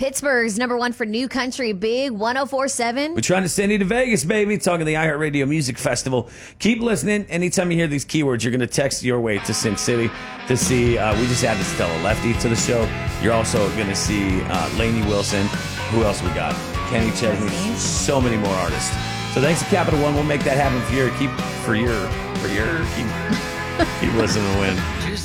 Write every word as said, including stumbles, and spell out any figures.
Pittsburgh's number one for new country, Big one oh four point seven. We're trying to send you to Vegas, baby. Talking the iHeartRadio Music Festival. Keep listening. Anytime you hear these keywords, you're going to text your way to Sin City to see. Uh, we just added Stella Lefty to the show. You're also going to see uh, Lainey Wilson. Who else we got? Kenny Chesney. So many more artists. So thanks to Capital One. We'll make that happen for your keep for your for your keep keep listening to win.